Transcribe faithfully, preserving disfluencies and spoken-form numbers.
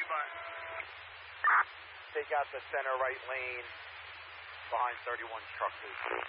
Take out the center right lane behind thirty-one's truck, please.